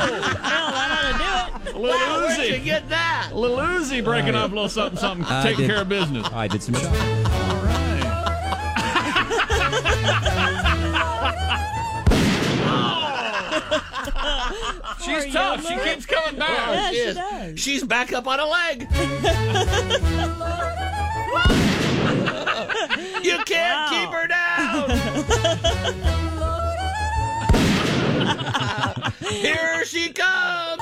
Hell, I know how to do it. A little Where'd you Uzi. get that? A little Uzi breaking off a little something, taking care of business. I did some. All right. She's tough. She keeps coming back. Yeah, She she is. does. She's back up on a leg. You can't keep her down. Here she comes.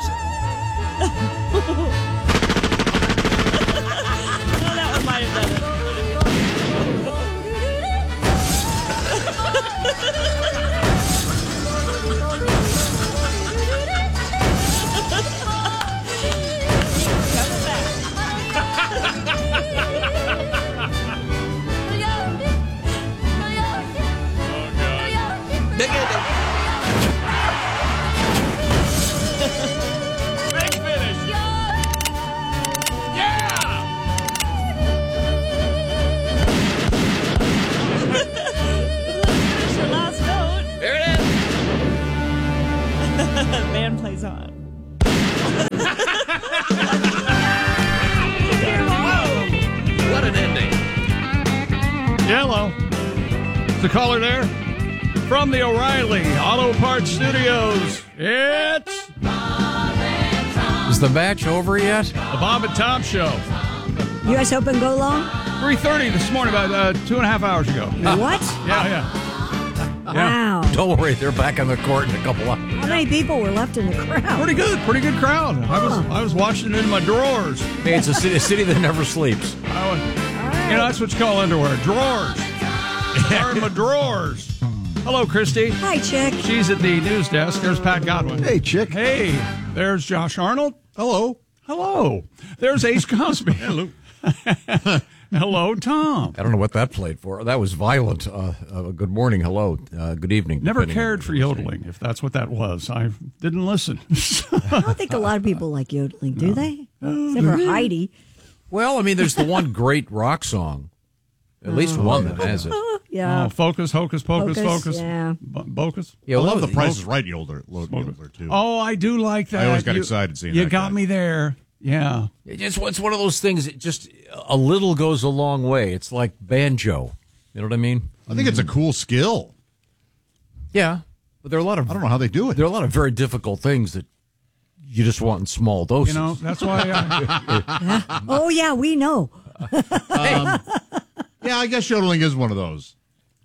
Oh, that one might have done it. Big finish. Yeah. Finish your last note. There it is. Band plays on. What an ending. Yellow. Is the caller there? From the O'Reilly Auto Parts Studios, it's Is the match over yet? the Bob and Tom Show. U.S. Open go long? 3:30 this morning, about 2.5 hours ago. What? Yeah. Wow. Don't worry, they're back on the court in a couple hours. How many people were left in the crowd? Pretty good crowd. I was watching it in my drawers. Hey, it's a city that never sleeps. That's what you call underwear, drawers. They're in my drawers. Hello, Christy. Hi, Chick. She's at the news desk. There's Pat Godwin. Hey, Chick. Hey, there's Josh Arnold. Hello. Hello. There's Ace Cosby. Hello. Hello, Tom. I don't know what that played for. That was violent. Good morning. Hello. Good evening. Never cared for yodeling, if that's what that was. I didn't listen. I don't think a lot of people like yodeling, do they? Except for Heidi. Well, I mean, there's the one great rock song. At least one that has it. Yeah. Oh, Focus, Hocus Pocus, Focus. Yeah. Bocus. Yeah, I love the Price is Right yodeler too. Oh, I do like that. I always got excited seeing you that got guy. me there. Yeah. It's one of those things. It just a little goes a long way. It's like banjo. You know what I mean? I think it's a cool skill. Yeah, but there are a lot of I don't know how they do it. there are a lot of very difficult things that you just want in small doses. You know, that's why Oh, yeah, we know. Yeah, I guess yodeling is one of those.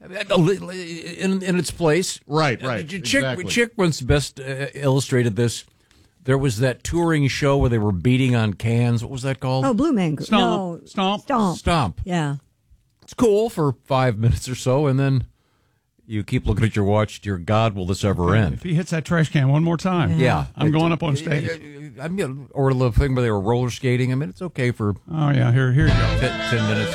in its place. Right. Chick once best illustrated this. There was that touring show where they were beating on cans. What was that called? Oh, Blue Man Group. Stomp. No. Stomp. Stomp. Yeah. It's cool for 5 minutes or so, and then you keep looking at your watch. Dear God, will this ever end? If he hits that trash can one more time, Yeah. I'm going up on stage. Or the thing where they were roller skating. I mean, it's okay for Oh yeah, here you go. 10 minutes.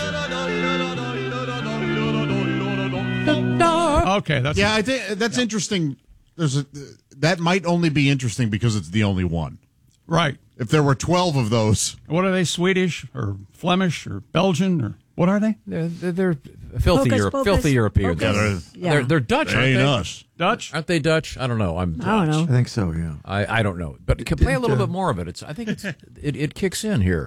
Okay, that's Yeah, I think that's interesting. That might only be interesting because it's the only one. right. If there were 12 of those, What are they? Swedish or Flemish or Belgian or what are they? They're filthy, Focus, filthy Europeans. focus. Yeah, they're Dutch, they aren't ain't they? us. Dutch? Aren't they Dutch? I don't know. I don't know. I think so. Yeah. I don't know, but it can play a little bit more of it. I think it kicks in here.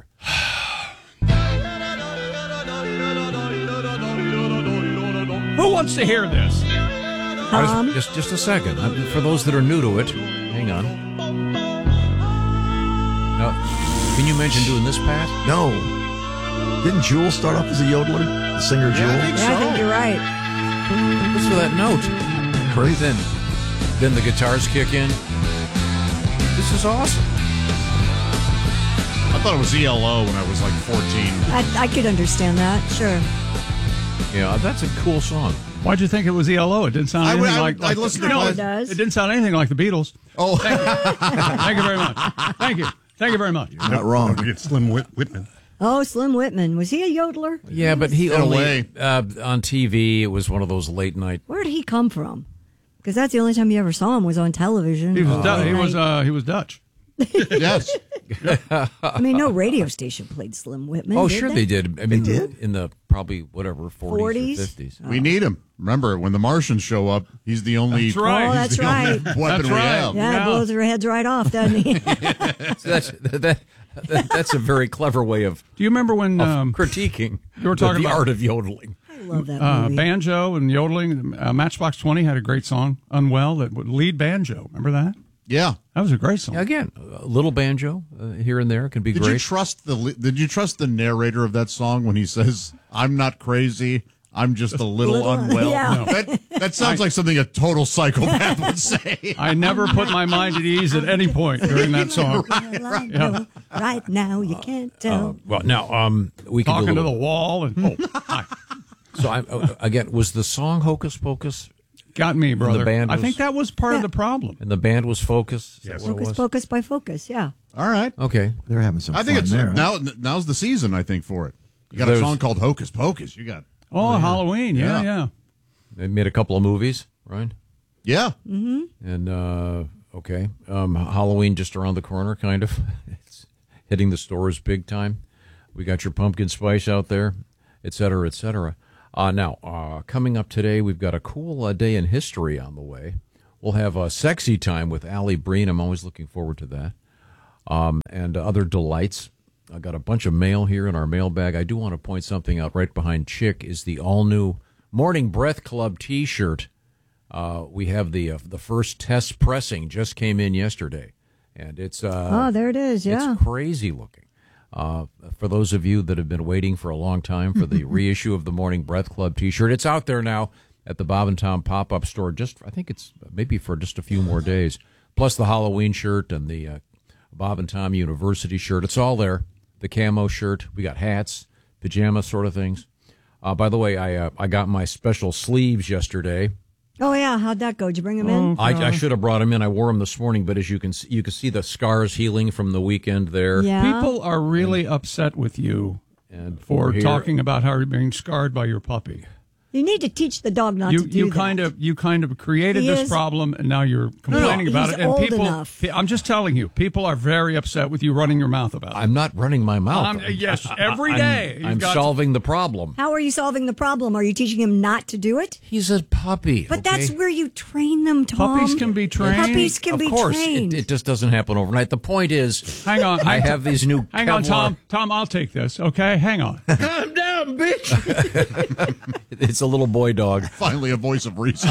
Who wants to hear this? Just a second. For those that are new to it, hang on. Now, can you mention doing this, Pat? No. Didn't Jewel start off as a yodeler? The singer Jewel? I think Yeah, I think you're right. Listen to that note. Crazy. Then the guitars kick in. This is awesome. I thought it was ELO when I was like 14. I could understand that. Sure. Yeah, that's a cool song. Why'd you think it was ELO? It didn't sound anything like I listened to Kinda it. does. It didn't sound anything like the Beatles. Oh, Thank you very much. Thank you. Thank you very much. Not wrong. Get Slim Whitman. Oh, Slim Whitman. Was he a yodeler? Yeah, but he In a only way. on TV. It was one of those late night. Where did he come from? Because that's the only time you ever saw him was on television. He was Late He was night. he was Dutch. Yes. I mean, no radio station played Slim Whitman. Oh, did sure they did. I mean, in the probably whatever 40s or 40s? 50s. We need him. Remember, when the Martians show up, he's the only, That's right. Oh, that's he's the only right. weapon That's we right. have. Yeah, Yeah. it blows their heads right off, doesn't he? So that's a very clever way of Do you remember when critiquing you were talking the about- art of yodeling. I love that movie. banjo and yodeling? Matchbox 20 had a great song, Unwell, that would lead banjo. Remember that? Yeah. That was a great song. Again, a little banjo here and there can be Did great. you trust the narrator of that song when he says, "I'm not crazy, I'm just a little unwell"? yeah. That sounds like something a total psychopath would say. I never put my mind at ease at any point during that song. Well, I know right now you can't tell. Well, now we can Talking do to a the little, wall. And, hi. So again, was the song Hocus Pocus Got me, brother. band I was- think that was part of Yeah. the problem. and the band was Focus? Is that what it Focus, was? focus by focus, yeah. All right. Okay. They're having some I think fun it's there. now's the season, I think, for it. You got a There's- song called Hocus Pocus. You got Oh, Halloween. Yeah, Yeah. yeah. They made a couple of movies, right? Yeah. And okay, Halloween just around the corner, kind of. It's hitting the stores big time. We got your pumpkin spice out there, et cetera, et cetera. Now, coming up today, we've got a cool day in history on the way. We'll have a sexy time with Allie Breen. I'm always looking forward to that. And other delights. I got a bunch of mail here in our mailbag. I do want to point something out. Right behind Chick is the all-new Morning Breath Club T-shirt. We have the first test pressing just came in yesterday, and it's Oh, there it is, yeah. it's crazy looking. For those of you that have been waiting for a long time for the reissue of the Morning Breath Club T-shirt, it's out there now at the Bob and Tom pop-up store. I think it's maybe for just a few more days. Plus the Halloween shirt and the Bob and Tom University shirt. It's all there. The camo shirt. We got hats, pajama sort of things. By the way, I got my special sleeves yesterday. Oh, yeah, how'd that go? Did you bring them in? I should have brought them in. I wore them this morning, but as you can see the scars healing from the weekend there. Yeah. People are really upset with you And for here- talking about how you're being scarred by your puppy. You need to teach the dog not to do You that. kind of created He this is- problem, and now you're complaining about he's it. And old people, enough. I'm just telling you, people are very upset with you running your mouth about it. I'm not running my mouth. Yes, every day. I'm You've got- solving the problem. How are you solving the problem? Are you teaching him not to do it? He's a puppy. But okay? that's where you train them, Tom. Puppies can be trained. Puppies can of be course, trained. it just doesn't happen overnight. The point is, Hang on. I have these new. Hang on, Kevlar- Tom. Tom, I'll take this. Okay, hang on. Calm down, bitch. It's a little boy dog. Finally, a voice of reason.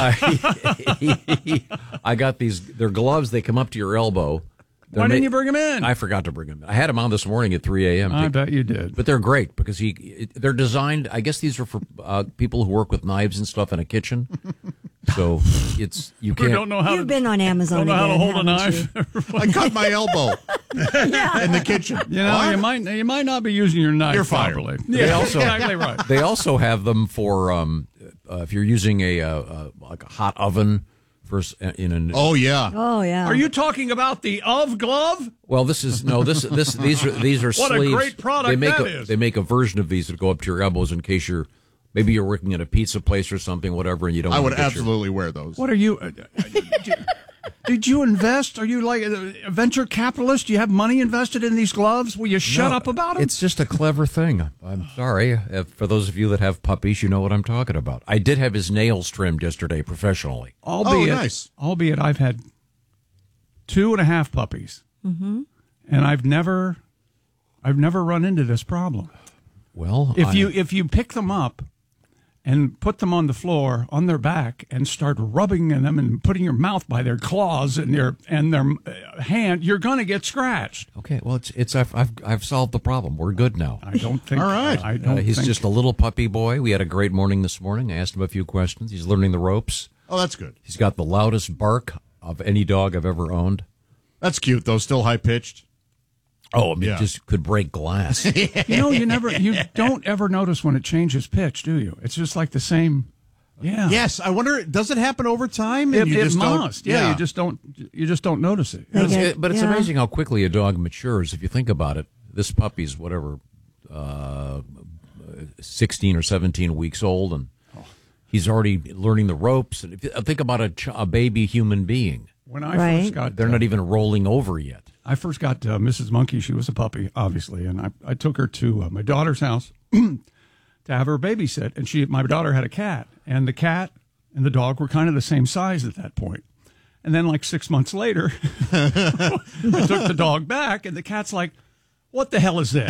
I got these. They're gloves. They come up to your elbow. They're Why didn't ma- you bring him in? I forgot to bring them in. I had them on this morning at 3 a.m. I bet you did. But they're great because they're designed. I guess these are for people who work with knives and stuff in a kitchen. So you We can't. don't know how You've to, been on Amazon don't know how to again, hold a haven't you? knife. I cut my elbow in the kitchen. You know, you might not be using your knife You're fired. properly. They Yeah, also- exactly right. They also have them for if you're using like a hot oven for in an. Oh yeah. Oh, yeah. Are you talking about the of glove? Well, these are What a sleeves. great product they make that a, is. They make a version of these that go up to your elbows in case maybe you're working at a pizza place or something, whatever, and you don't. I wanna would get your- absolutely wear those. What are you? Did you invest? Are you like a venture capitalist? Do you have money invested in these gloves? Will you shut No, up about them? It's just a clever thing. I'm sorry. For those of you that have puppies, you know what I'm talking about. I did have his nails trimmed yesterday professionally. Albeit, nice. Albeit, I've had 2.5 puppies, and I've never run into this problem. Well, If you pick them up and put them on the floor on their back and start rubbing in them and putting your mouth by their claws and their hand, you're going to get scratched. okay, well, I've solved the problem. We're good now. I don't think. All right. I don't. He's think, just a little puppy boy. We had a great morning this morning. I asked him a few questions. He's learning the ropes. Oh, that's good. He's got the loudest bark of any dog I've ever owned. That's cute though. Still high pitched. Oh, I mean, Yeah. just could break glass. you don't ever notice when it changes pitch, do you? It's just like the same. Yeah. Yes. I wonder. Does it happen over time? It, And you it just don't- must. Yeah, you just don't notice it. They get- But it's yeah. amazing how quickly a dog matures. If you think about it, this puppy's whatever, 16 or 17 weeks old, and he's already learning the ropes. And if you think about a baby human being, When I Right. first got they're not even rolling over yet. I first got Mrs. Monkey. She was a puppy, obviously, and I took her to my daughter's house to have her babysit. And my daughter had a cat, and the cat and the dog were kind of the same size at that point. And then, like 6 months later, I took the dog back, and the cat's like, "What the hell is this?"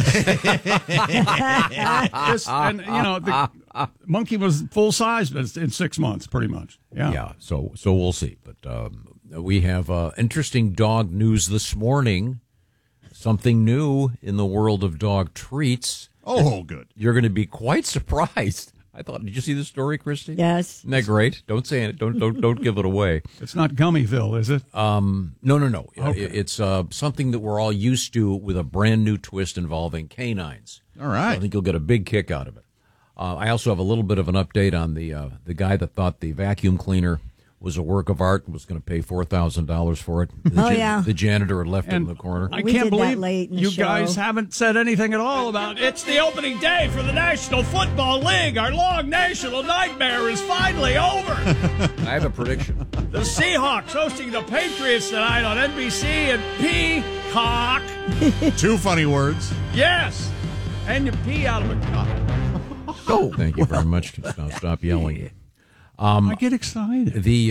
And the monkey was full size, but in 6 months, pretty much. Yeah. Yeah. So we'll see. But we have interesting dog news this morning. Something new in the world of dog treats. Oh, good. You're going to be quite surprised. I thought. Did you see the story, Christy? Yes. Isn't that great? Don't say it. Don't give it away. It's not Gummyville, is it? No. Okay. It's something that we're all used to with a brand new twist involving canines. All right. I think you'll get a big kick out of it. I also have a little bit of an update on the guy that thought the vacuum cleaner was a work of art and was going to pay $4,000 for it. The janitor had left it in the corner. I We can't did that believe late in the you show. guys haven't said anything at all about it's the opening day for the National Football League. Our long national nightmare is finally over. I have a prediction. The Seahawks hosting the Patriots tonight on NBC and Peacock. 2 funny words. Yes. And you pee out of a cup. Oh, thank you very much. Now stop yelling. I get excited.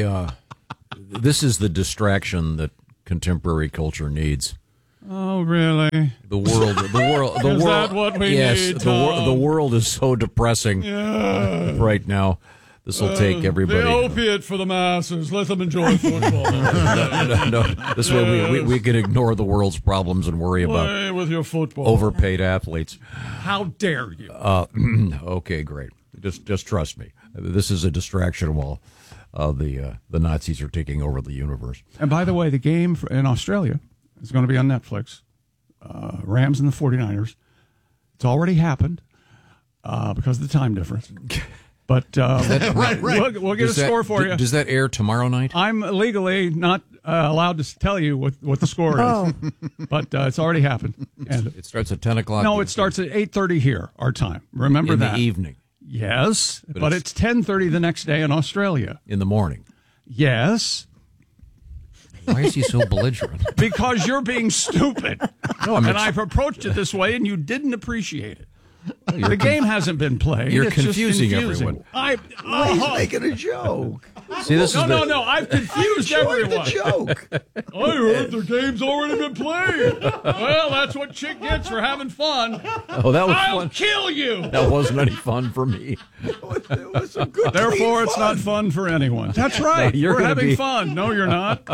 This is the distraction that contemporary culture needs. Oh, really? The world. Is that what we need, Tom? The world is so depressing right now. This will take everybody. The opiate for the masses. Let them enjoy football. No. This way we can ignore the world's problems and worry about Play with your football. overpaid athletes. How dare you? Okay, great. Just trust me. This is a distraction while the Nazis are taking over the universe. And by the way, the game in Australia is going to be on Netflix. Rams and the 49ers. It's already happened because of the time difference. But Right. We'll get a score for you. Does that air tomorrow night? I'm legally not allowed to tell you what the score is, but it's already happened. And It starts at 10 o'clock. no, it starts at 8:30 here, our time. Remember in that the evening, Yes, but it's- it's 10:30 the next day in Australia. in the morning. Yes, Why is he so belligerent? because you're being stupid. No, I'm And I've approached it this way, and you didn't appreciate it. The game hasn't been played. You're It's just confusing confusing. everyone. He's making a joke. See, this is No, I've confused Enjoy the everyone. joke. I heard the game's already been played. Well, that's what Chick gets for having fun. Oh, that was I'll fun. kill you. That wasn't any fun for me. It was some good Therefore, clean it's fun. not fun for anyone. That's right. No, you're We're gonna having be- fun. No, you're not.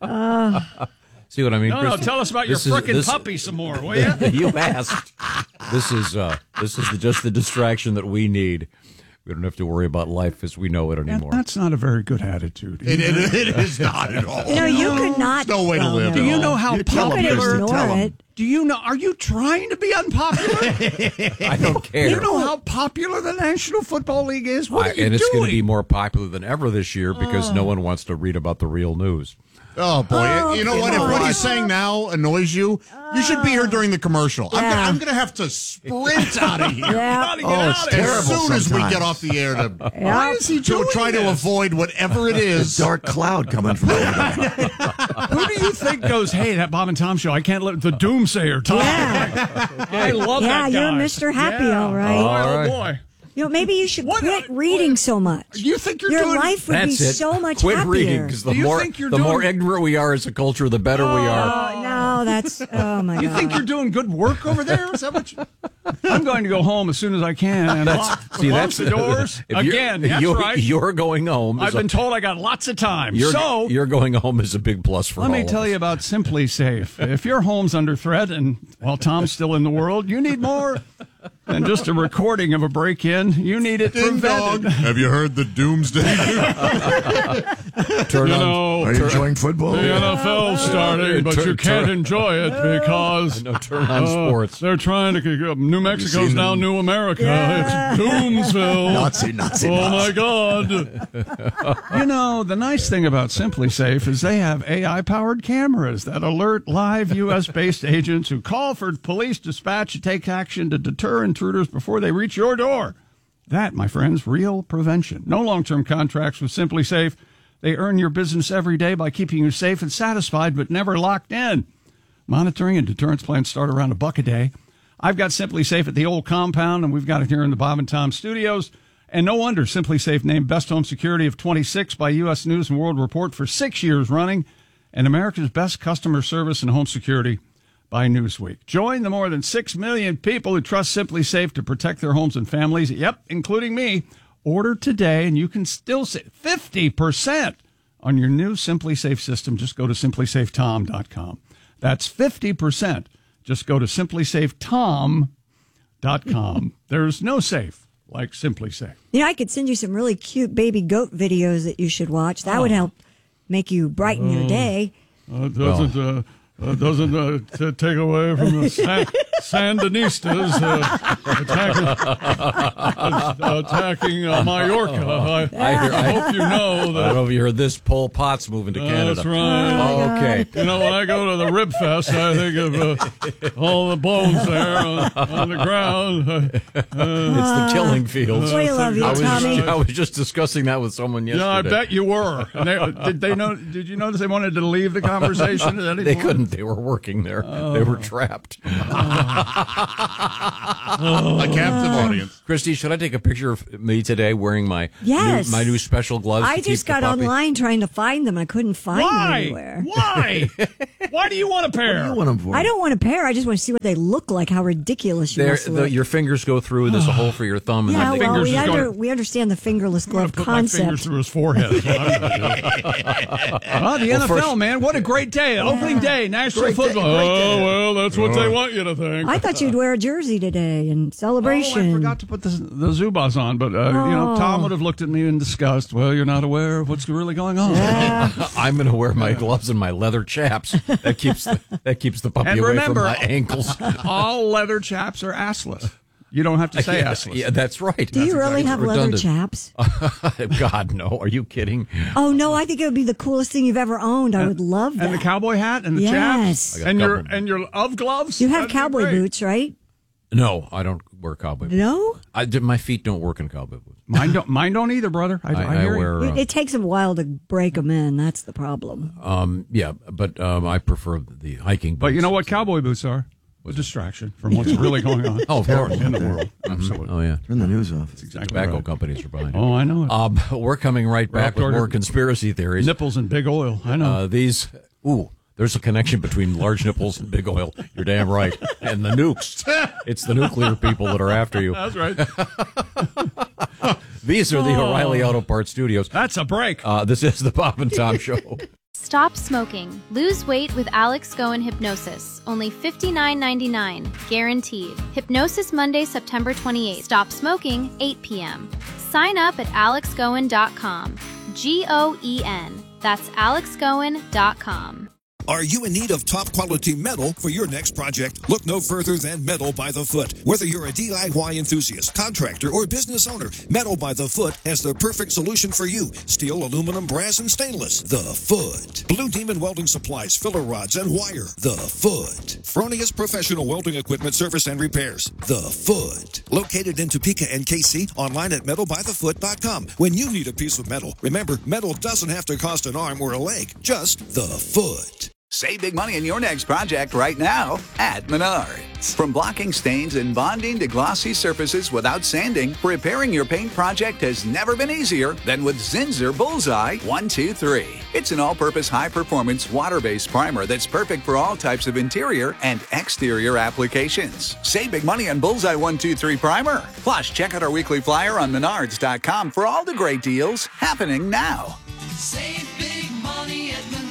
See what I mean? No, Christy? tell us about your This is- frickin' this- puppy some more, will you? You asked. This is just the distraction that we need. We don't have to worry about life as we know it anymore. That's not a very good attitude. It is not at all. You could not. no way to well, live. Do you know how You tell You him, could popular? Christy, tell ignore him. it. Do you know? Are you trying to be unpopular? I don't care. Do you know how popular the National Football League is? What are you and it's doing? going to be more popular than ever this year because no one wants to read about the real news. Oh boy! Oh, you know what? If come what on. he's saying now annoys you, you should be here during the commercial. Yeah. I'm gonna have to sprint out of here Yeah. Gotta get Oh, out it's of here. as terrible soon as we sometimes. get off the air to Why is he doing try to this? avoid whatever it is. Dark cloud coming from over there. Who do you think goes, hey, that Bob and Tom show, I can't let the doomsayer talk. Yeah. I love Yeah, that guy. you're Mr. Happy, Yeah. all right. Boy, All oh, right. boy. Maybe you should What- quit reading so much. You think you're Your doing... life would That's be it. so much Quit happier. reading because the Do you more think you're the more doing- ignorant we are as a culture, the better we are. Oh, no, that's my You God. think you're doing good work over there? Is that what you... I'm going to go home as soon as I can and lock the doors. if you're- Again, that's you're, right. You're going home. I've been told I got lots of time. So you're going home is a big plus for let all me of tell us. you about Simply Safe. If your home's under threat and while Tom's still in the world, you need more than just a recording of a break-in. You need it Ding prevented. dong. Have you heard the doomsday? Turn You on. know, Are you enjoying football? the NFL's starting, but you can't turn- enjoy it because No, turn on sports. they're trying to. New Mexico's seen now them? New America. It's Doomsville. Nazi. Oh my God! You know, the nice thing about Simply Safe is they have AI-powered cameras that alert live U.S.-based agents who call for police dispatch to take action to deter intruders before they reach your door. That, my friends, real prevention. No long-term contracts with Simply Safe. They earn your business every day by keeping you safe and satisfied, but never locked in. Monitoring and deterrence plans start around $1 a day. I've got Simply Safe at the old compound, and we've got it here in the Bob and Tom studios. And no wonder Simply Safe named Best Home Security of 26 by U.S. News & World Report for 6 years running, and America's Best Customer Service and Home Security by Newsweek. Join the more than 6 million people who trust Simply Safe to protect their homes and families. Yep, including me. Order today, and you can still save 50% on your new Simply Safe system. Just go to simplysafetom.com. That's 50%. Just go to simplysafetom.com. There's no safe like Simply Safe. You know, I could send you some really cute baby goat videos that you should watch. That would help make you brighten your day. Doesn't take away from the Sandinistas attacking Mallorca. I hope you know that. I don't know if you heard this. Pol Pot's moving to Canada. That's right. Okay. You know, when I go to the Rib Fest, I think of all the bones there on the ground. It's the killing fields. We love you, Tommy. I was just discussing that with someone yesterday. Yeah, I bet you were. And did you notice they wanted to leave the conversation at any They point? couldn't. They were working there. They were trapped. A captive audience. Christy, should I take a picture of me today wearing my Yes. my new special gloves? I to just keep the got puppy? online trying to find them. I couldn't find them Why? anywhere. Why? Why do you want a pair? You want them for? I don't want a pair. I just want to see what they look like, how ridiculous you must look. Your fingers go through. There's a hole for your thumb, and Yeah, then well, fingers we understand the fingerless I'm going glove to put my fingers concept. through his forehead. The NFL, man. What a great day. Opening day, National Football. Oh, well, that's what they want you to think. I thought you'd wear a jersey today in celebration. Oh, I forgot to put the Zubaz on, but Tom would have looked at me in disgust. Well, you're not aware of what's really going on. I'm going to wear my gloves and my leather chaps. That keeps the puppy And away remember, from my ankles. all leather chaps are assless. You don't have to say assless. Yeah, that's right. Do you really have leather redundant. chaps? God, no. Are you kidding? Oh, no, I think it would be the coolest thing you've ever owned. I would love that. And the cowboy hat and the Yes. chaps I got and a your couple. of gloves. You have That'd be cowboy great. boots, right? No, I don't wear cowboy boots. No? My feet don't work in cowboy boots. Mine don't either, brother. I hear you. wear. It takes a while to break them in. That's the problem. Yeah, but I prefer the hiking boots. But you know what cowboy boots are? A distraction from what's really going on. Oh, of course. In the world. Absolutely. Oh, yeah. Turn the news off. Exactly Tobacco right. companies are behind it. Oh, I know it. We're coming right back with Order. more conspiracy theories. Nipples and big oil. I know. There's a connection between large nipples and big oil. You're damn right. And the nukes. It's the nuclear people that are after you. That's right. These are the O'Reilly Auto Parts Studios. That's a break. This is the Bob and Tom Show. Stop smoking. Lose weight with Alex Go and Hypnosis. Only $59.99. Guaranteed. Hypnosis Monday, September 28th. Stop smoking, 8 p.m. Sign up at alexgoen.com. G-O-E-N. That's alexgoen.com. Are you in need of top-quality metal for your next project? Look no further than Metal by the Foot. Whether you're a DIY enthusiast, contractor, or business owner, Metal by the Foot has the perfect solution for you. Steel, aluminum, brass, and stainless. The Foot. Blue Demon Welding Supplies, filler rods, and wire. The Foot. Fronius Professional Welding Equipment Service and Repairs. The Foot. Located in Topeka and KC, online at metalbythefoot.com. When you need a piece of metal, remember, metal doesn't have to cost an arm or a leg. Just the Foot. Save big money on your next project right now at Menards. From blocking stains and bonding to glossy surfaces without sanding, repairing your paint project has never been easier than with Zinsser Bullseye 123. It's an all-purpose high-performance water-based primer that's perfect for all types of interior and exterior applications. Save big money on Bullseye 123 primer. Plus, check out our weekly flyer on Menards.com for all the great deals happening now. Save big money at Menards.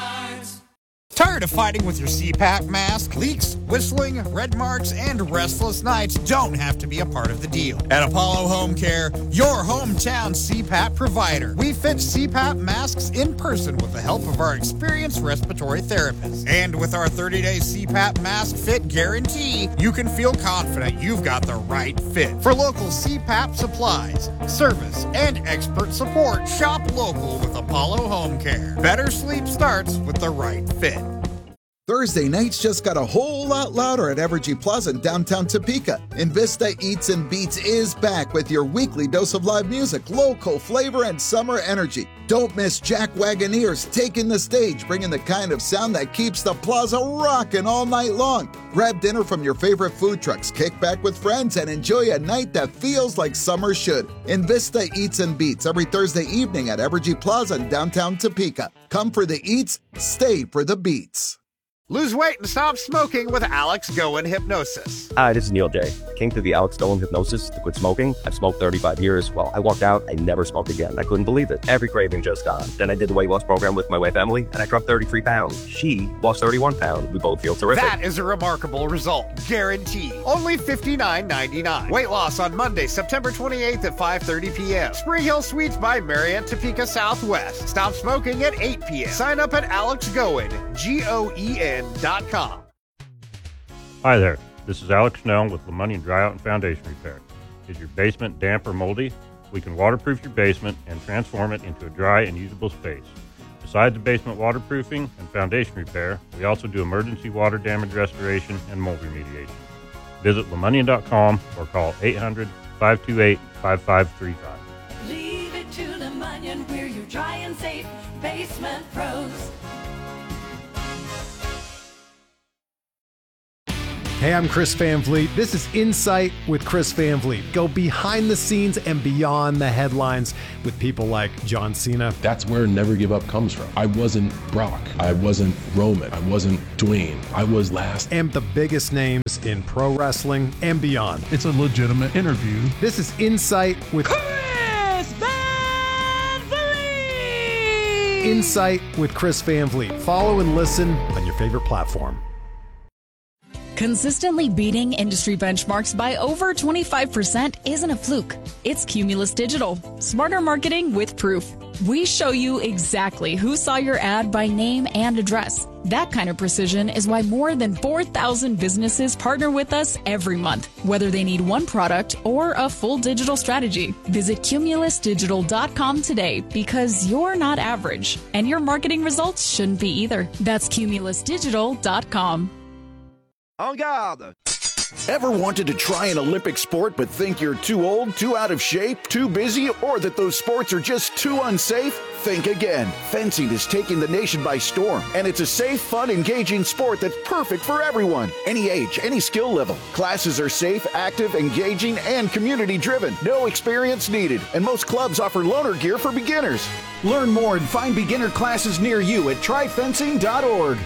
Tired of fighting with your CPAP mask? Leaks, whistling, red marks, and restless nights don't have to be a part of the deal. At Apollo Home Care, your hometown CPAP provider, we fit CPAP masks in person with the help of our experienced respiratory therapists. And with our 30-day CPAP mask fit guarantee, you can feel confident you've got the right fit. For local CPAP supplies, service, and expert support, shop local with Apollo Home Care. Better sleep starts with the right fit. Thursday nights just got a whole lot louder at Evergy Plaza in downtown Topeka. Invista Eats and Beats is back with your weekly dose of live music, local flavor, and summer energy. Don't miss Jack Wagoneers taking the stage, bringing the kind of sound that keeps the plaza rocking all night long. Grab dinner from your favorite food trucks, kick back with friends, and enjoy a night that feels like summer should. Invista Eats and Beats every Thursday evening at Evergy Plaza in downtown Topeka. Come for the eats, stay for the beats. Lose weight and stop smoking with Alex Goen Hypnosis. Hi, this is Neil J. Came through the Alex Goen Hypnosis to quit smoking. I've smoked 35 years. Well, I walked out, I never smoked again. I couldn't believe it. Every craving just gone. Then I did the weight loss program with my wife, Emily, and I dropped 33 pounds. She lost 31 pounds. We both feel terrific. That is a remarkable result. Guaranteed. Only $59.99. Weight loss on Monday, September 28th at 5:30 p.m. Spring Hill Suites by Marriott, Topeka Southwest. Stop smoking at 8 p.m. Sign up at AlexGoen, GOEN.com. Hi there, this is Alex Snell with LeMoney Dry Out and Foundation Repair. Is your basement damp or moldy? We can waterproof your basement and transform it into a dry and usable space. Besides the basement waterproofing and foundation repair, we also do emergency water damage restoration and mold remediation. Visit LeMoney.com or call 800-528-5535. Leave it to LeMoney, we're your dry and safe basement pros. Hey, I'm Chris Van Vliet. This is Insight with Chris Van Vliet. Go behind the scenes and beyond the headlines with people like John Cena. That's where Never Give Up comes from. I wasn't Brock. I wasn't Roman. I wasn't Dwayne. I was last. And the biggest names in pro wrestling and beyond. It's a legitimate interview. This is Insight with Chris Van Vliet! Insight with Chris Van Vliet. Follow and listen on your favorite platform. Consistently beating industry benchmarks by over 25% isn't a fluke. It's Cumulus Digital. Smarter marketing with proof. We show you exactly who saw your ad by name and address. That kind of precision is why more than 4,000 businesses partner with us every month, whether they need one product or a full digital strategy. Visit cumulusdigital.com today because you're not average, and your marketing results shouldn't be either. That's cumulusdigital.com. En garde! Ever wanted to try an Olympic sport but think you're too old, too out of shape, too busy, or that those sports are just too unsafe? Think again. Fencing is taking the nation by storm, and it's a safe, fun, engaging sport that's perfect for everyone. Any age, any skill level. Classes are safe, active, engaging, and community-driven. No experience needed, and most clubs offer loaner gear for beginners. Learn more and find beginner classes near you at tryfencing.org.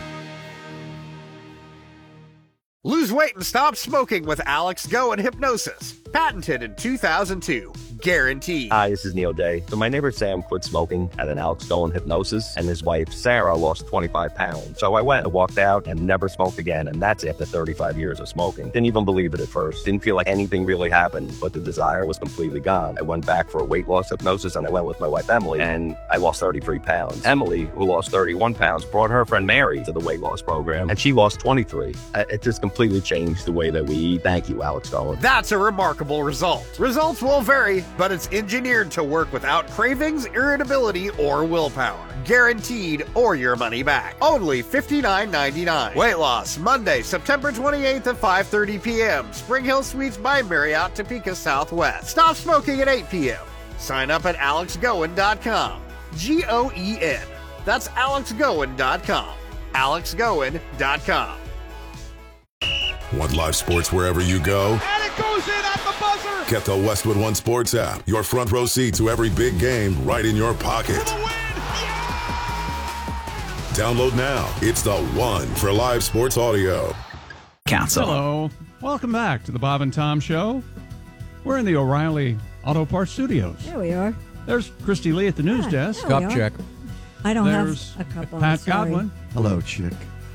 Lose weight and stop smoking with Alex Goen Hypnosis. Patented in 2002. Guaranteed. Hi, this is Neil Day. So my neighbor Sam quit smoking at an Alex Goen Hypnosis, and his wife Sarah lost 25 pounds. So I went and walked out and never smoked again, and that's after 35 years of smoking. Didn't even believe it at first. Didn't feel like anything really happened, but the desire was completely gone. I went back for a weight loss hypnosis, and I went with my wife Emily, and I lost 33 pounds. Emily, who lost 31 pounds, brought her friend Mary to the weight loss program, and she lost 23. It just completely changed the way that we eat. Thank you, Alex Goen. That's a remarkable result. Results will vary, but it's engineered to work without cravings, irritability, or willpower. Guaranteed or your money back. Only $59.99. Weight loss, Monday, September 28th at 5:30 p.m. Spring Hill Suites by Marriott, Topeka Southwest. Stop smoking at 8 p.m. Sign up at AlexGoen.com. GOEN. That's AlexGoen.com. AlexGoen.com. Want live sports wherever you go? And it goes in at the buzzer! Get the Westwood One Sports app. Your front row seat to every big game right in your pocket. Download now. It's the one for live sports audio. Council. Hello. Welcome back to the Bob and Tom Show. We're in the O'Reilly Auto Parts Studios. There we are. There's Christy Lee at the news desk. Cup check. I don't There's have a cup on. Pat sorry. Godwin. Hello, chick.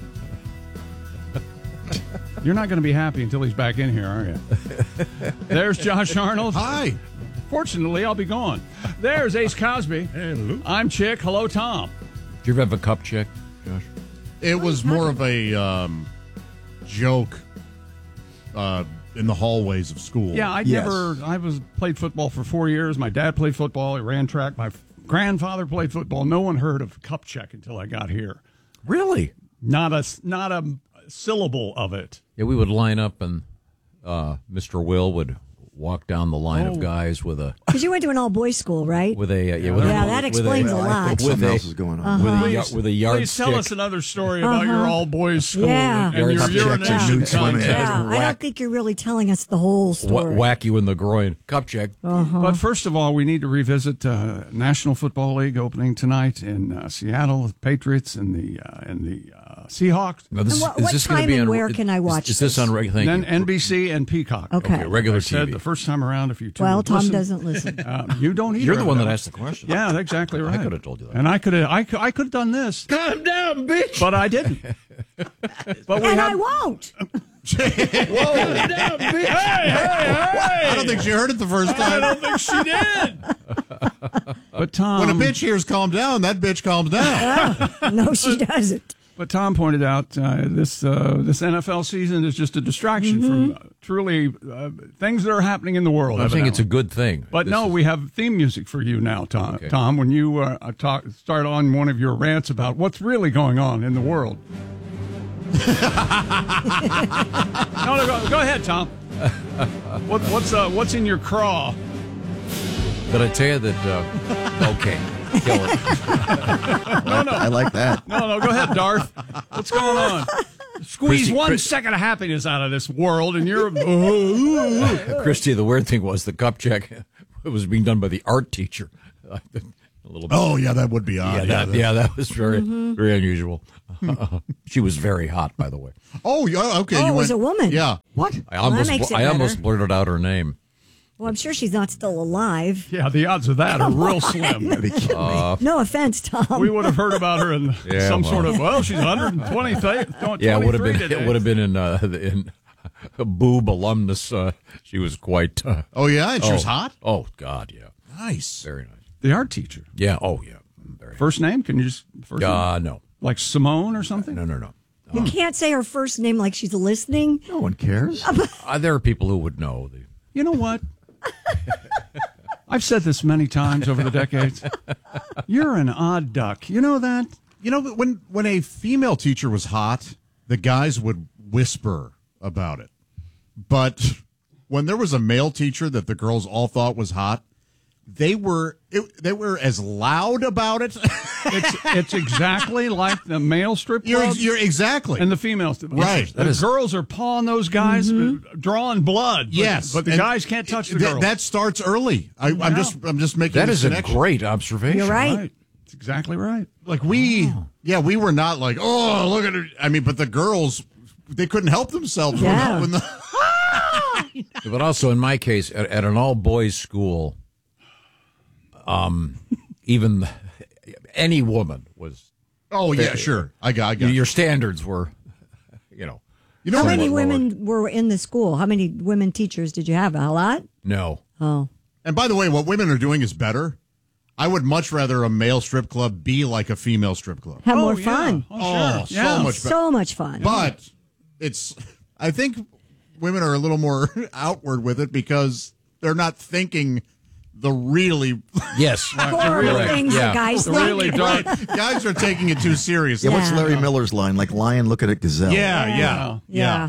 You're not going to be happy until he's back in here, are you? There's Josh Arnold. Hi. Fortunately, I'll be gone. There's Ace Cosby. Hello. I'm Chick. Hello, Tom. Do you ever have a cup check, Josh? It was more of a joke in the hallways of school. Yeah, I played football for 4 years. My dad played football. He ran track. My grandfather played football. No one heard of cup check until I got here. Really? Not a syllable of it. Yeah, we would line up, and Mr. Will would walk down the line of guys with a Because you went to an all-boys school, right? with a that explains a lot. Something else is going on. with a yardstick. Please tell us another story about your all-boys school Yeah. and your urination contest. Yeah, I don't think you're really telling us the whole story. Whack you in the groin. Cup check. But first of all, we need to revisit National Football League opening tonight in Seattle, the Patriots and the Seahawks. Now, this, And is this what going to time be and on? where can I watch Is this on regular? Then NBC and Peacock. Okay. Regular I said TV. the first time around, if you two Well, would Tom listen, doesn't listen. You don't either. You're the one that evidently. asked the question. Yeah, that's exactly right. I could have told you that. And I could have done this, Calm down, bitch. but I didn't. But we And had, I won't. Calm down, bitch. I don't think she heard it the first I time. don't think she did. But Tom, When a bitch hears calm down, that bitch calms down. No, she doesn't. But Tom pointed out this NFL season is just a distraction from truly things that are happening in the world. I'm saying it's a evidently. good thing. But no, we have theme music for you now, Tom. Okay. Tom, when you start on one of your rants about what's really going on in the world. No, go ahead, Tom. What's in your craw? Did I tell you that? Okay, kill it. No. I like that. No, go ahead, Darth. What's going on? Squeeze Christy, 1 second of happiness out of this world, and you're. Christy, the weird thing was the cup check was being done by the art teacher. A little bit. Oh, yeah, that would be odd. That was very unusual. She was very hot, by the way. Oh, yeah, okay. Oh, you it was went- a woman. Yeah. What? I almost that makes it almost better. blurted out her name. Well, I'm sure she's not still alive. Yeah, the odds of that are real slim. No offense, Tom. We would have heard about her in Yeah, some well. sort of. She's 120. Yeah, it would have been. Today. It would have been in Boob alumnus. She was quite. Oh, yeah? And she was hot? Oh God, yeah. Nice. Very nice. The art teacher. Yeah. Oh yeah. Very. First name? Can you just first name? No. Like Simone or something? No. You can't say her first name like she's listening. No one cares. There are people who would know. You know what? I've said this many times over the decades. You're an odd duck. You know that? You know, when a female teacher was hot, the guys would whisper about it. But when there was a male teacher that the girls all thought was hot, they were as loud about it. It's exactly like the male strip clubs. You're exactly. And the female strip clubs. Right. The girls are pawing those guys, drawing blood. Yes, But the and guys can't touch the girls. That starts early. I'm just making That this is a connection. great observation. You're right. That's exactly right. Like we were not like, oh, look at her. I mean, but the girls, they couldn't help themselves. Yeah. When the But also, in my case, at an all-boys school, even any woman was. Oh yeah, sure. I got your standards were, you know. How many somewhat women were in the school? How many women teachers did you have? A lot? No. Oh. And by the way, what women are doing is better. I would much rather a male strip club be like a female strip club. Have more fun. Oh, sure. so much better. So much fun. But I think women are a little more outward with it because they're not thinking the really Yes. horrible things the guys think. really dark. guys are taking it too seriously. Yeah, what's Larry Miller's line? Like lion, look at a gazelle. Yeah.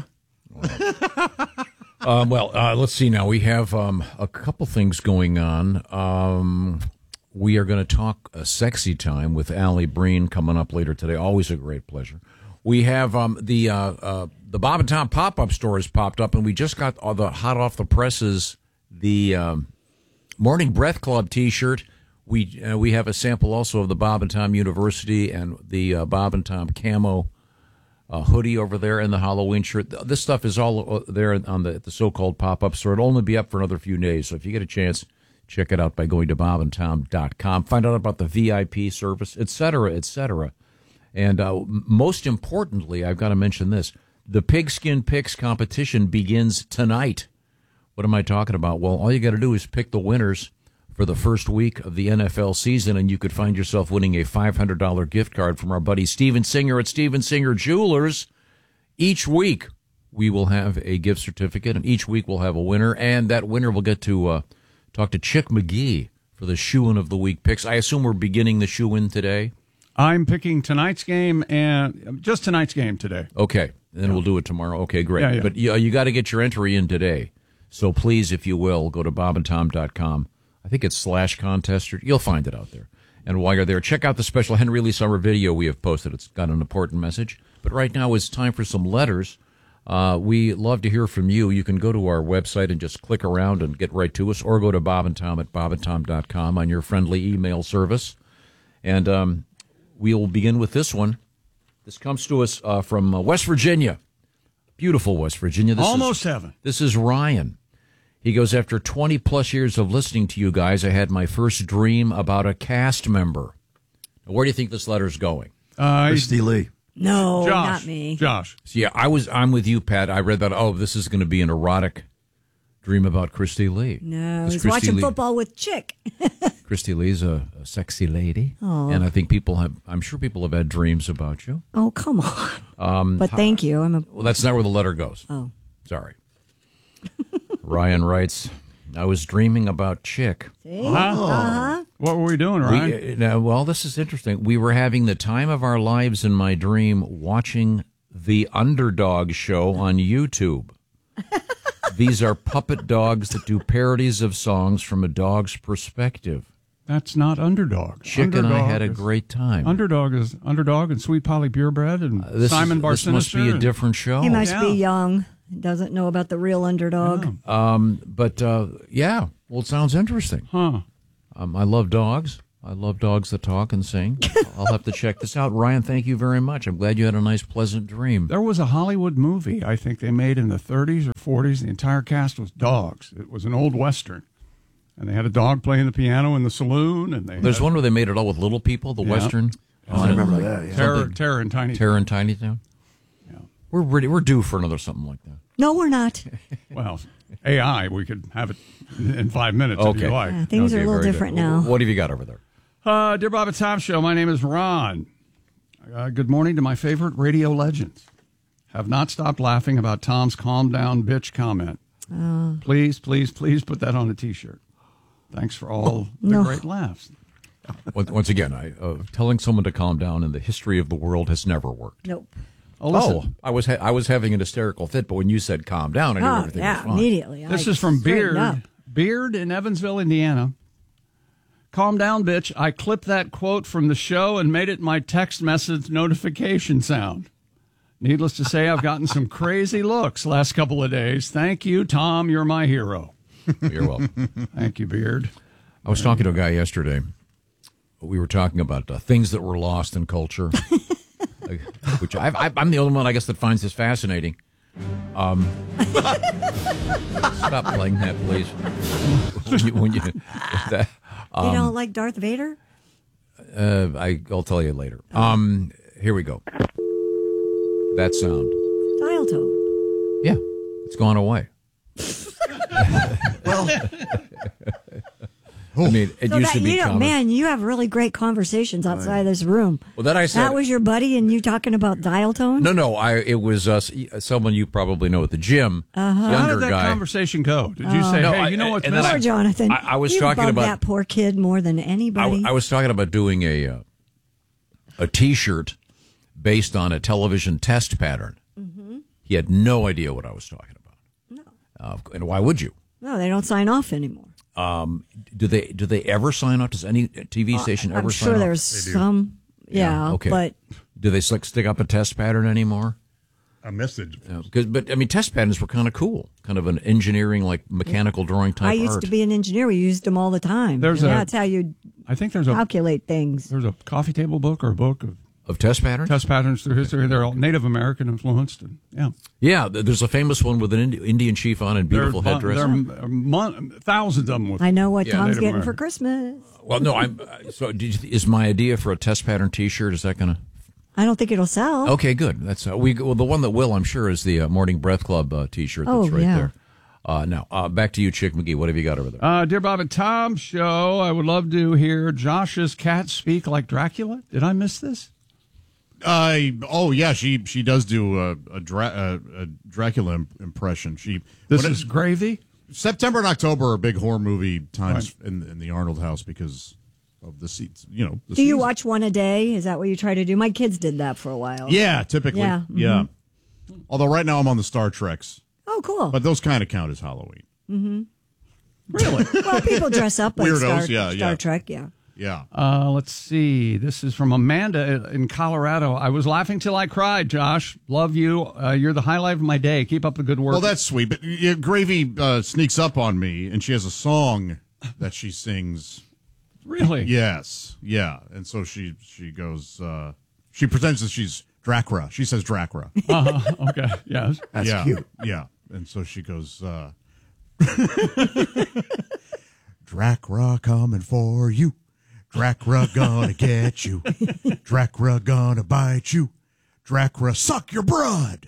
Let's see now. We have a couple things going on. We are going to talk a sexy time with Allie Breen coming up later today. Always a great pleasure. We have the Bob and Tom pop-up store has popped up, and we just got the hot off the presses the Morning Breath Club T-shirt. We have a sample also of the Bob and Tom University and the Bob and Tom camo hoodie over there and the Halloween shirt. This stuff is all there on the so-called pop-up store. It'll only be up for another few days, so if you get a chance, check it out by going to bobandtom.com. Find out about the VIP service, et cetera, et cetera. And most importantly, I've got to mention this. The Pigskin Picks competition begins tonight. What am I talking about? Well, all you got to do is pick the winners for the first week of the NFL season, and you could find yourself winning a $500 gift card from our buddy Steven Singer at Steven Singer Jewelers. Each week, we will have a gift certificate, and each week we'll have a winner, and that winner will get to talk to Chick McGee for the Shoe-In of the Week picks. I assume we're beginning the Shoe-In today? I'm picking tonight's game and just tonight's game today. Okay, then we'll do it tomorrow. Okay, great. Yeah, yeah. But you got to get your entry in today. So please, if you will, go to bobandtom.com. I think it's /contest. You'll find it out there. And while you're there, check out the special Henry Lee Summer video we have posted. It's got an important message. But right now it's time for some letters. We love to hear from you. You can go to our website and just click around and get right to us, or go to bobandtom at bobandtom.com on your friendly email service. And we will begin with this one. This comes to us from West Virginia. Beautiful West Virginia. Almost heaven. This is Ryan. He goes, after 20-plus years of listening to you guys, I had my first dream about a cast member. Now, where do you think this letter's going? Christy Lee. No, Josh. not me. Josh. So, yeah, I'm with you, Pat. I read that, this is going to be an erotic dream about Christy Lee. No, 'Cause he's Christy watching Lee- football with Chick. Christy Lee's a sexy lady. Aw. And I think I'm sure people have had dreams about you. Oh, come on. But thank you. Well, that's not where the letter goes. Oh. Sorry. Ryan writes, I was dreaming about Chick. See? Uh-huh. What were we doing, Ryan? Well, this is interesting. We were having the time of our lives in my dream watching the Underdog show on YouTube. These are puppet dogs that do parodies of songs from a dog's perspective. That's not Underdog. Chick and I had a great time. Underdog and Sweet Polly Purebred and Simon Bar This must be a Sinister different show. He must be young. Doesn't know about the real Underdog. Yeah. Well, it sounds interesting. Huh. I love dogs. I love dogs that talk and sing. I'll have to check this out. Ryan, thank you very much. I'm glad you had a nice, pleasant dream. There was a Hollywood movie I think they made in the 30s or 40s. The entire cast was dogs. It was an old Western. And they had a dog playing the piano in the saloon. And There's one where they made it all with little people, the Western. Oh, I remember that, yeah. Terror in Tiny Town. Terror in Tiny Town. Yeah. We're due for another something like that. No, we're not. Well, AI, we could have it in 5 minutes if you like. Yeah, things are a little very different good. now. What have you got over there? Dear Bob and Tom Show, my name is Ron. Good morning to my favorite radio legends. Have not stopped laughing about Tom's calm down bitch comment. Please, please, please put that on a T-shirt. Thanks for all the great laughs. Once again, telling someone to calm down in the history of the world has never worked. Nope. I was having an hysterical fit, but when you said calm down, I knew everything was fine. Immediately. This is from Beard. Beard in Evansville, Indiana. Calm down, bitch. I clipped that quote from the show and made it my text message notification sound. Needless to say, I've gotten some crazy looks last couple of days. Thank you, Tom. You're my hero. You're welcome. Thank you, Beard. I was talking to a guy yesterday. We were talking about things that were lost in culture, which I'm the only one, I guess, that finds this fascinating. Stop playing that, please. You don't like Darth Vader? I'll tell you later. Here we go. That sound. Dial tone. Yeah, it's gone away. Well, I mean, it used to be common. Man, you have really great conversations outside this room. Well, then I said that was your buddy, and you talking about dial tone? No. It was someone you probably know at the gym. How did that guy. conversation go? Did you say, "Hey, you know what's missing?" Poor Jonathan. I was you talking bugged about that poor kid more than anybody. I was talking about doing a T-shirt based on a television test pattern. Mm-hmm. He had no idea what I was talking about. No. And why would you? No, they don't sign off anymore. Do they ever sign off? Does any TV station ever sign off? I'm sure there's some. Yeah. Okay. But do they stick up a test pattern anymore? A message. But I mean, test patterns were kind of cool, kind of an engineering, like mechanical drawing type. I used to be an engineer. We used them all the time. That's how you. I think calculate things. There's a coffee table book or a book of test patterns. Test patterns through history. They're all Native American influenced. Yeah. There's a famous one with an Indian chief on and beautiful headdress. There are thousands of them. I know what Tom's Native getting American. for Christmas. Well, no. Is my idea for a test pattern T-shirt? Is that going to? I don't think it'll sell. Okay, good. That's the one that will, I'm sure, is the Morning Breath Club T-shirt. That's right there. Now, back to you, Chick McGee. What have you got over there? Dear Bob and Tom Show, I would love to hear Josh's cat speak like Dracula. Did I miss this? Yeah, she does do a Dracula impression. This is gravy. September and October are big horror movie times in the Arnold house because the seats. You know. Do you watch one a day? Is that what you try to do? My kids did that for a while. Yeah, typically. Yeah. Yeah. Although right now I'm on the Star Treks. Oh, cool. But those kind of count as Halloween. Mm-hmm. Really? Well, people dress up like Weirdos, Star Trek, yeah. Yeah. Let's see. This is from Amanda in Colorado. I was laughing till I cried, Josh. Love you. You're the highlight of my day. Keep up the good work. Well, that's sweet. But Gravy sneaks up on me, and she has a song that she sings. Really? Yes. Yeah. And so she goes, she pretends that she's Dracra. She says Dracra. Okay. Yes. That's cute. Yeah. And so she goes, Dracra coming for you. Dracra gonna get you. Dracra gonna bite you. Dracra suck your blood.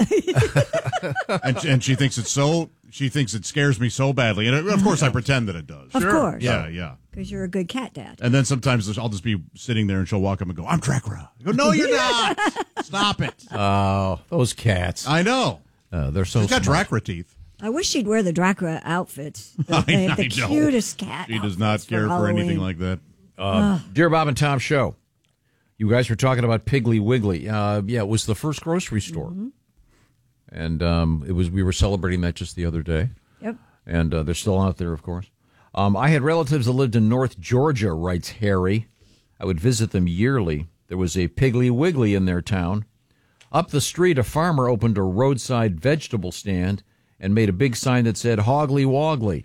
and she thinks it's so. She thinks it scares me so badly, and of course I pretend that it does. Of course. Yeah. Because you're a good cat dad. And then sometimes I'll just be sitting there, and she'll walk up and go, "I'm Dracra." I go, "No, you're not. Stop it." Oh, those cats. I know. They're so. She's got smart. Dracra teeth. I wish she'd wear the Dracula outfits. I They have the know. cutest cat. She does not care for anything like that. Dear Bob and Tom show, you guys were talking about Piggly Wiggly. It was the first grocery store, and we were celebrating that just the other day. Yep. And they're still out there, of course. I had relatives that lived in North Georgia, writes Harry. I would visit them yearly. There was a Piggly Wiggly in their town. Up the street, a farmer opened a roadside vegetable stand and made a big sign that said Hoggly Woggly.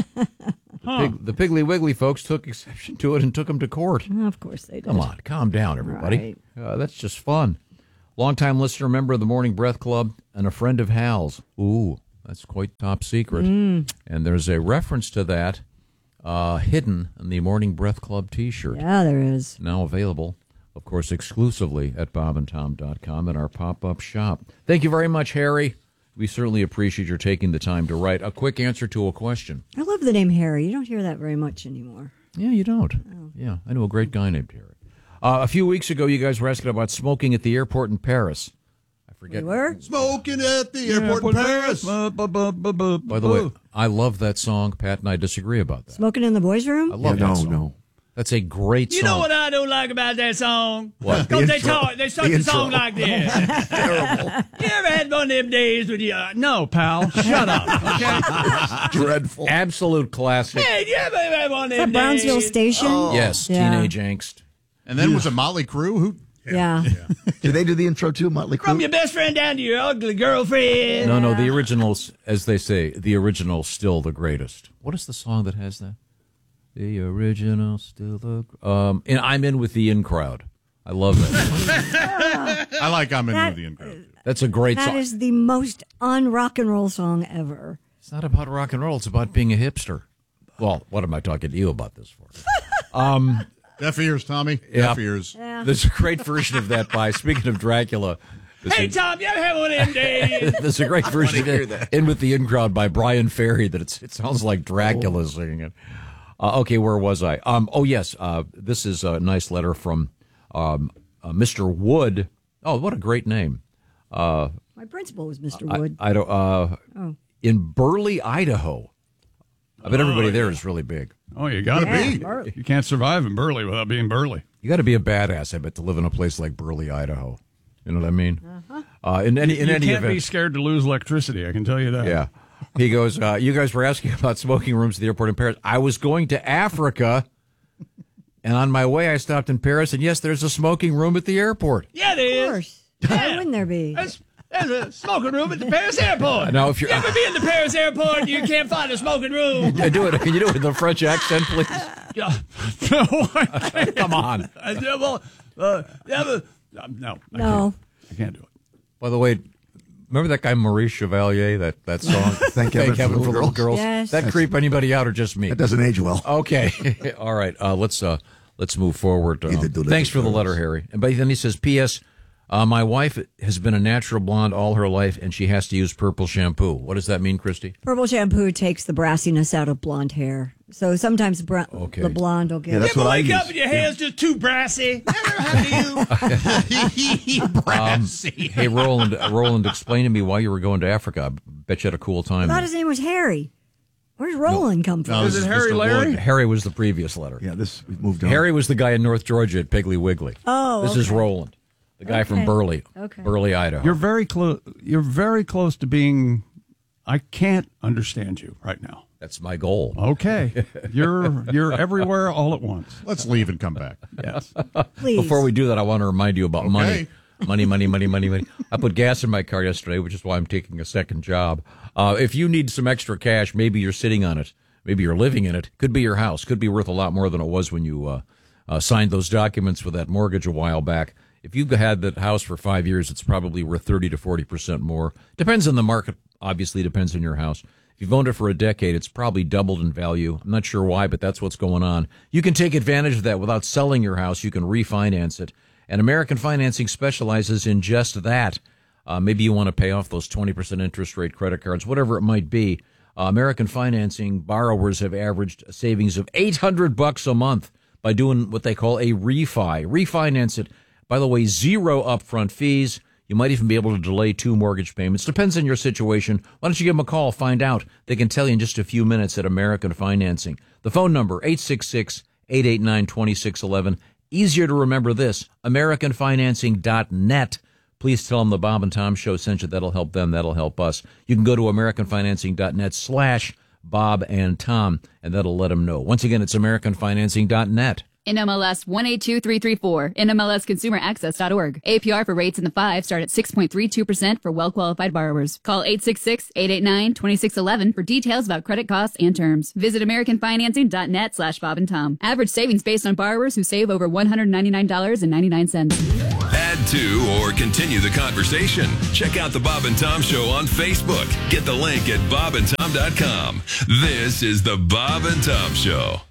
The Piggly Wiggly folks took exception to it and took him to court. Of course they did. Come on, calm down, everybody. That's just fun. Longtime listener, member of the Morning Breath Club, and a friend of Hal's. Ooh, that's quite top secret. And there's a reference to that hidden in the Morning Breath Club T-shirt. Yeah, there is. Now available, of course, exclusively at bobandtom.com in our pop-up shop. Thank you very much, Harry. We certainly appreciate your taking the time to write a quick answer to a question. I love the name Harry. You don't hear that very much anymore. Yeah, you don't. Oh. Yeah, I know a great guy named Harry. A few weeks ago, you guys were asking about smoking at the airport in Paris. I forget. We were? Smoking at the airport in Paris. By the way, I love that song. Pat and I disagree about that. Smoking in the boys' room? I love that song. No. That's a great song. You know what I don't like about that song? What? Because they start the song like this. Terrible. You ever had one of them days with you? No, pal. Shut up. Okay. Dreadful. Absolute classic. Hey, you ever had one of Is them that Brownsville days? Station? Yes, Yeah. teenage angst. And then was it Motley Crue? Who? Yeah. Did they do the intro too, Motley Crue? From your best friend down to your ugly girlfriend. No, the originals, as they say, the original's still the greatest. What is the song that has that? The original still the... and I'm in with the in crowd. I love that. I like I'm in with the in crowd. That's a great That song. is the most un-rock and roll song ever. It's not about rock and roll. It's about being a hipster. Well, what am I talking to you about this for? Deaf ears, Tommy. Yeah. Deaf ears. Yeah. There's a great version of that by, speaking of Dracula. Hey, Tom, you ever had one of them days? There's a great version of In with the In Crowd by Brian Ferry that it sounds like Dracula singing it. Okay, where was I? Yes. This is a nice letter from Mr. Wood. Oh, what a great name. My principal was Mr. Wood. I don't. In Burley, Idaho. I bet everybody there is really big. Oh, you got to be. Burley. You can't survive in Burley without being Burley. You got to be a badass, I bet, to live in a place like Burley, Idaho. You know what I mean? In any You can't event, be scared to lose electricity, I can tell you that. yeah. He goes, you guys were asking about smoking rooms at the airport in Paris. I was going to Africa, and on my way I stopped in Paris, and yes, there's a smoking room at the airport. Yeah, there Of is. course. Why wouldn't there be? There's a smoking room at the Paris airport. Now, if you're- you ever be in the Paris airport and you can't find a smoking room? Can you do it in the French accent, please? Yeah. No, I can't. Come on. No. No. I can't do it. By the way, remember that guy Maurice Chevalier, that song? Thank Heaven for Heaven Little Girls. Yes. That creep anybody out or just me? That doesn't age well. Okay. All right. Let's move forward. Either do that Thanks or for the girls. letter, Harry. And then he says, P.S. My wife has been a natural blonde all her life, and she has to use purple shampoo. What does that mean, Christy? Purple shampoo takes the brassiness out of blonde hair. So sometimes Okay. the blonde will get... Yeah, that's You ever what I wake use. up and your hair's just too brassy? Never happened to you? Brassy. Hey, Roland, explain to me why you were going to Africa. I bet you had a cool I time. thought there. his name was Harry. Where's Roland come from? Is it Harry Larry? Harry was the previous letter. Yeah, we moved on. Harry was the guy in North Georgia at Piggly Wiggly. Oh, This is Roland, the guy from Burley. Okay. Burley, Idaho. You're very close. You're very close to being. I can't understand you right now. That's my goal. Okay, you're everywhere all at once. Let's leave and come back. Yes. Please. Before we do that, I want to remind you about money. Money. I put gas in my car yesterday, which is why I'm taking a second job. If you need some extra cash, maybe you're sitting on it. Maybe you're living in it. Could be your house. Could be worth a lot more than it was when you signed those documents for that mortgage a while back. If you've had that house for 5 years, it's probably worth 30 to 40% more. Depends on the market. Obviously, depends on your house. If you've owned it for a decade, it's probably doubled in value. I'm not sure why, but that's what's going on. You can take advantage of that without selling your house. You can refinance it. And American Financing specializes in just that. Maybe you want to pay off those 20% interest rate credit cards, whatever it might be. American Financing borrowers have averaged a savings of $800 a month by doing what they call a refi. Refinance it. By the way, 0 upfront fees. You might even be able to delay 2 mortgage payments. Depends on your situation. Why don't you give them a call? Find out. They can tell you in just a few minutes at American Financing. The phone number, 866-889-2611. Easier to remember this, AmericanFinancing.net. Please tell them the Bob and Tom Show sent you. That'll help them. That'll help us. You can go to AmericanFinancing.net/Bob and Tom, and that'll let them know. Once again, it's AmericanFinancing.net. NMLS 182334, NMLSConsumerAccess.org. APR for rates in the 5 start at 6.32% for well-qualified borrowers. Call 866-889-2611 for details about credit costs and terms. Visit AmericanFinancing.net/Bob and Tom. Average savings based on borrowers who save over $199.99. Add to or continue the conversation. Check out the Bob and Tom Show on Facebook. Get the link at bobandtom.com. This is the Bob and Tom Show.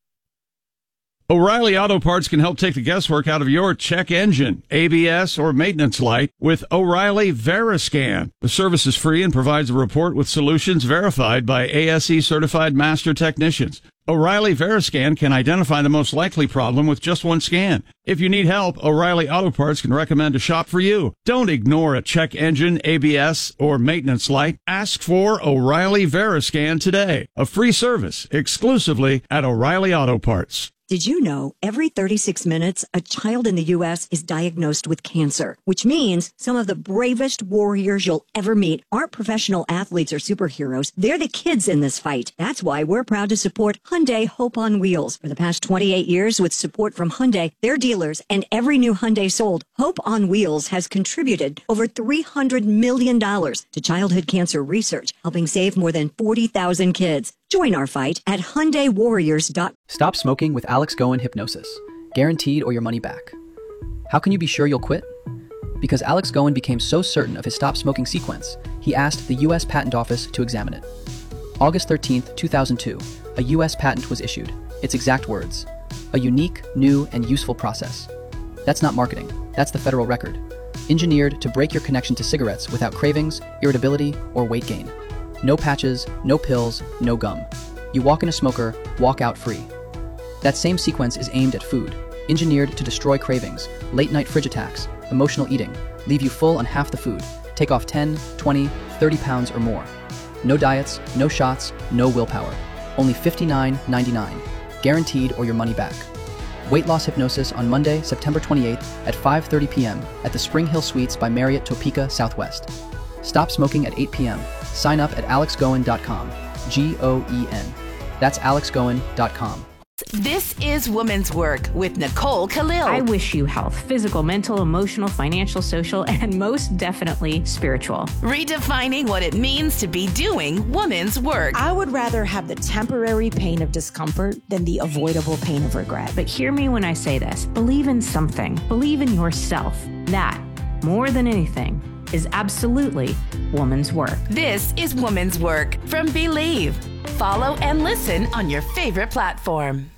O'Reilly Auto Parts can help take the guesswork out of your check engine, ABS, or maintenance light with O'Reilly Veriscan. The service is free and provides a report with solutions verified by ASE certified master technicians. O'Reilly Veriscan can identify the most likely problem with just one scan. If you need help, O'Reilly Auto Parts can recommend a shop for you. Don't ignore a check engine, ABS, or maintenance light. Ask for O'Reilly Veriscan today. A free service exclusively at O'Reilly Auto Parts. Did you know every 36 minutes, a child in the U.S. is diagnosed with cancer, which means some of the bravest warriors you'll ever meet aren't professional athletes or superheroes. They're the kids in this fight. That's why we're proud to support Hyundai Hope on Wheels. For the past 28 years, with support from Hyundai, their dealers, and every new Hyundai sold, Hope on Wheels has contributed over $300 million to childhood cancer research, helping save more than 40,000 kids. Join our fight at HyundaiWarriors.com. Stop smoking with Alex Goen Hypnosis. Guaranteed or your money back. How can you be sure you'll quit? Because Alex Goen became so certain of his stop smoking sequence, he asked the U.S. Patent Office to examine it. August 13th, 2002, a U.S. patent was issued. Its exact words: a unique, new, and useful process. That's not marketing. That's the federal record. Engineered to break your connection to cigarettes without cravings, irritability, or weight gain. No patches, no pills, no gum. You walk in a smoker, walk out free. That same sequence is aimed at food, engineered to destroy cravings, late-night fridge attacks, emotional eating, leave you full on half the food, take off 10, 20, 30 pounds or more. No diets, no shots, no willpower. Only $59.99. Guaranteed or your money back. Weight loss hypnosis on Monday, September 28th at 5:30 p.m. at the Spring Hill Suites by Marriott Topeka Southwest. Stop smoking at 8 p.m. Sign up at alexgoen.com. G-O-E-N. That's alexgoen.com. This is Women's Work with Nicole Khalil. I wish you health, physical, mental, emotional, financial, social, and most definitely spiritual. Redefining what it means to be doing women's work. I would rather have the temporary pain of discomfort than the avoidable pain of regret. But hear me when I say this. Believe in something. Believe in yourself. That, more than anything, is absolutely woman's work. This is Woman's Work from Believe. Follow and listen on your favorite platform.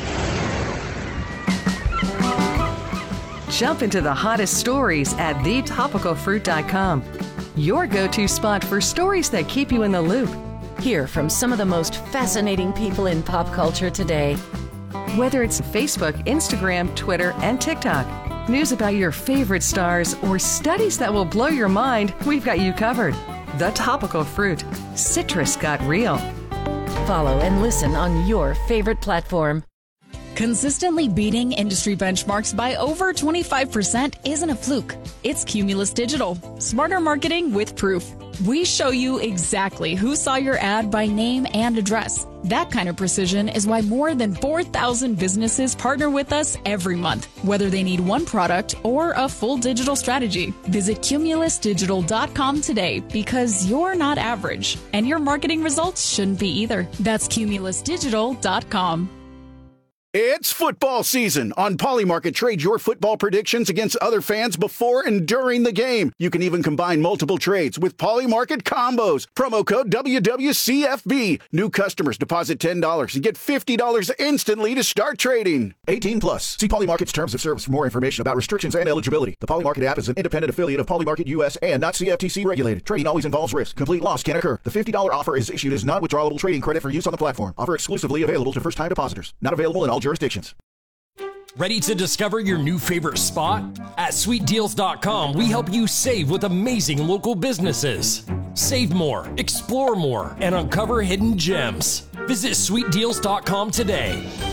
Jump into the hottest stories at thetopicalfruit.com. Your go-to spot for stories that keep you in the loop. Hear from some of the most fascinating people in pop culture today. Whether it's Facebook, Instagram, Twitter, and TikTok, news about your favorite stars, or studies that will blow your mind, we've got you covered. The Topical Fruit. Citrus got real. Follow and listen on your favorite platform. Consistently beating industry benchmarks by over 25% isn't a fluke. It's Cumulus Digital. Smarter marketing with proof. We show you exactly who saw your ad by name and address. That kind of precision is why more than 4,000 businesses partner with us every month, whether they need one product or a full digital strategy. Visit cumulusdigital.com today because you're not average, and your marketing results shouldn't be either. That's cumulusdigital.com. It's football season. On Polymarket, trade your football predictions against other fans before and during the game. You can even combine multiple trades with Polymarket combos. Promo code WWCFB. New customers deposit $10 and get $50 instantly to start trading. 18 plus. See Polymarket's terms of service for more information about restrictions and eligibility. The Polymarket app is an independent affiliate of Polymarket US and not CFTC regulated. Trading always involves risk. Complete loss can occur. The $50 offer is issued as non-withdrawable trading credit for use on the platform. Offer exclusively available to first-time depositors. Not available in all jurisdictions. Ready to discover your new favorite spot? At sweetdeals.com, we help you save with amazing local businesses. Save more, explore more, and uncover hidden gems. Visit sweetdeals.com today.